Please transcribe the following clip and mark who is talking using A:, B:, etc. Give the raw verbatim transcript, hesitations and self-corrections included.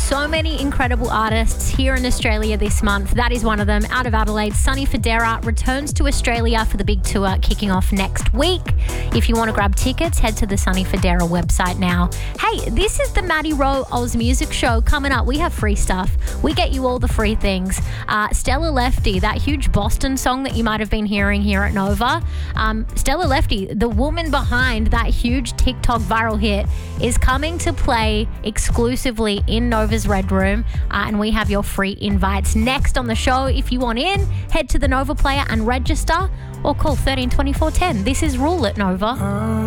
A: So many incredible artists here in Australia this month. That is one of them. Out of Adelaide, Sonny Fodera returns to Australia for the big tour kicking off next week. If you want to grab tickets, head to the Sonny Fodera website now. Hey, this is the Maddie Rowe Oz Music Show. Coming up, we have free stuff. We get you all the free things. Uh, Stella Lefty, that huge Boston song that you might have been hearing here at Nova. Um, Stella Lefty, the woman behind that huge TikTok viral hit, is coming to play exclusively in Nova's Red Room, uh, and we have your free invites next on the show. If you want in, head to the Nova Player and register, or call thirteen twenty-four ten. This is Rule at Nova.